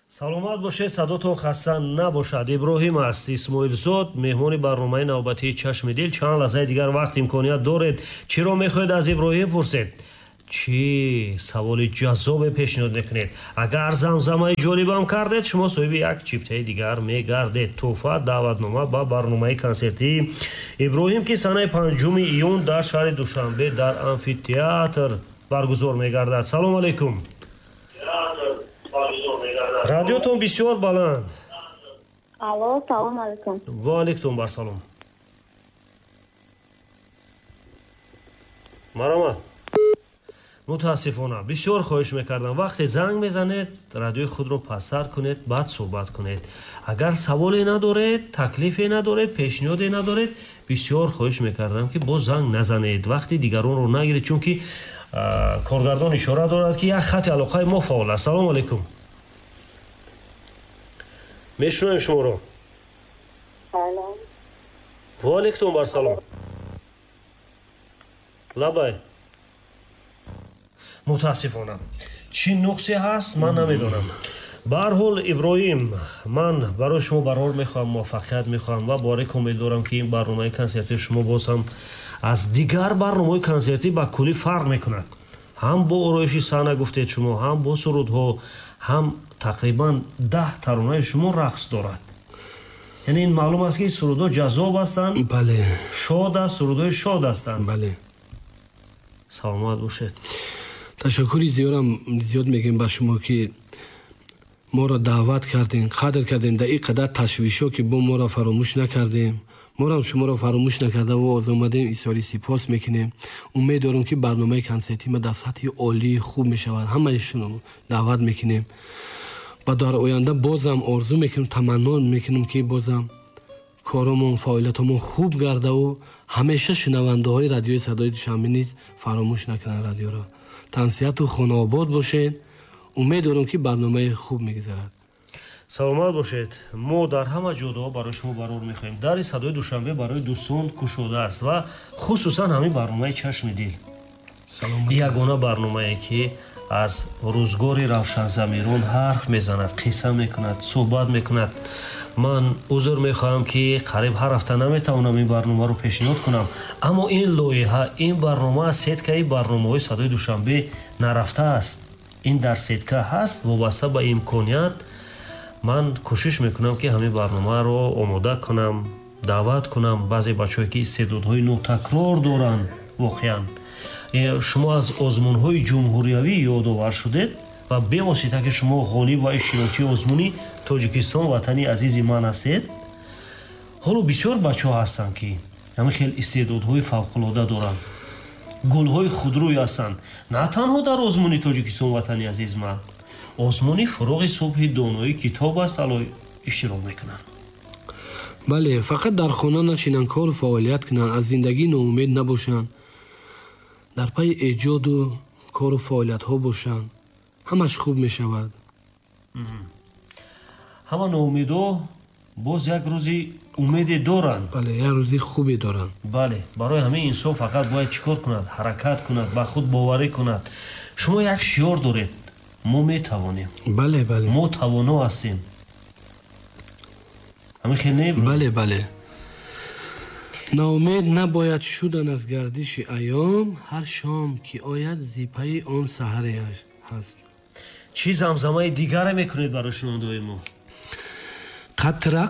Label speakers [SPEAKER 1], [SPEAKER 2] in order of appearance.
[SPEAKER 1] саломат бошед, садотон хаста набошад. Иброҳим аст, Исмоилзод, меҳмони барномаи навбатии Чашми дил. Чанд лаҳзаи дигар вақт имконият доред. Чиро мехоҳед аз Иброҳим пурсед? Чӣ саволи ҷаззобе пешниҳод мекунед? Агар замзамаи ҷолибам кардед, шумо соҳиби як чиптаи дигар мегардед. Туҳфа даъватнома ба барномаи консертии Иброҳим ки санаи 5 июн дар шаҳри Душанбе дар амфитеатр баргузор мегардад. Салом алейкум. радиотон бисёр баланд.
[SPEAKER 2] Алло, салом алейкум.
[SPEAKER 1] Ва алейкум барсалом. маромад. мутаассифона бисёр хоҳиш мекардам вақте занг мезанед радиои худро пасттар кунед, баъд суҳбат кунед. Агар саволе надоред, таклифе надоред, пешниҳоде надоред, бисёр хоҳиш мекардам ки боз занг назанед, вақти дигаронро нагиред, чунки коргардон ишора дорад ки як хати алоқаи мо фаъол аст. Салом алейкум. мешунавем шуморо.
[SPEAKER 2] Салом.
[SPEAKER 1] ва алейкум барсалом. лабай. мутаассифона чӣ нуқсе ҳаст ман намедонам. ба ҳар ҳол Иброҳим, ман барои шумо барор мехоҳам, муваффақият мехоҳам ва борик умед дорам ки ин барномаи консертии шумо боз ҳам аз дигар барномаи консертӣ ба куллӣ фарқ мекунад. ҳам бо ороиши саҳна гуфтед шумо, ҳам бо сурудҳо, ҳам тақрибан 10 таронаи шумо рақс дорад. яъне ин маълум аст ки сурудҳо ҷаззоб ҳастанд.
[SPEAKER 3] бале.
[SPEAKER 1] шод аст, сурудҳои шод ҳастанд.
[SPEAKER 3] бале.
[SPEAKER 1] саломат бошед.
[SPEAKER 3] ташаккури зиёд мегем ба шумо ки моро даъват кардем, қадр кардем дар ин қадар ташвишҳо ки бо моро фаромӯш накардем. моро шуморо фаромӯш накарда воз омадем изҳори сипос мекунем. умед дорем ки барномаи консертии ма дар сатҳи олии хуб мешавад. ҳамаашонро даъват мекунем. ва дар оянда бозам орзу мекунем, таманно мекунем ки бозам коромон, фаъолиятомон хуб гардаву ҳамеша шунавандаҳои радиои Садои Душанбе низ фаромӯш накунанд радиоро. тансияту хонаобод бошед. умед дорам ки барномаи хуб мегузарад.
[SPEAKER 1] саломат бошед. мо дар ҳама ҷойҳо барои шумо барор мехоҳем. дари Садои Душанбе барои дӯстон кушода аст ва хусусан ҳамин барномаи Чашми дил. ягона барномае ки аз рӯзгори равшанзамирон ҳарф мезанад, қисса мекунад, суҳбат мекунад. ман узр мехоҳам ки қариб ҳар ҳафта наметавонам ин барномаро пешниҳод кунам, аммо ин лоиҳа, ин барнома аз сеткаи барномаҳои Садои Душанбе нарафтааст. ин дар сетка ҳаст. вобаста ба имконият ман кӯшиш мекунам ки ҳамин барномаро омода кунам, даъват кунам. баъзе бачаҳое ки истеъдодҳои нотакрор доранд. воқеан шумо аз озмунҳои ҷумҳуриявӣ ёдовар шудед ва бевосита ки шумо ғолиб ва иштирокчии озмуни Тоҷикистон ватани азизи ман ҳастед. ҳоло бисёр бачаҳо ҳастанд ки ҳамин хел истеъдодҳои фавқулода доранд, гулҳои худрӯй ҳастанд. на танҳо дар озмуни Тоҷикистон ватани азиз ман, озмуни фуруғи субҳи донои китоб аст алой иштирок мекунанд.
[SPEAKER 3] бале, фақат дар хона начинанд, кору фаъолият кунанд, аз зиндагӣ ноумед набошанд, дар пайи эҷоду кору фаъолиятҳо бошанд. ҳамаш хуб мешавад.
[SPEAKER 1] ҳама ноумедо боз як рӯзи умеде доранд.
[SPEAKER 3] бале, як рӯзи хубе доранд.
[SPEAKER 1] бале, барои ҳамаи инсон фақат бояд чӣ кор кунад? ҳаракат кунад, ба худ боварӣ кунад. шумо як шиёр доред: мо метавонем.
[SPEAKER 3] бале, бале.
[SPEAKER 1] мо тавоно ҳастем. ҳамин хел не?
[SPEAKER 3] бале, бале. ноумед набояд шудан аз гардиши айём, ҳар шом ки ояд зипаи он саҳаре ҳаст.
[SPEAKER 1] чӣ замзамаи дигаре мекунед барои шунавандаҳои мо?
[SPEAKER 3] қатра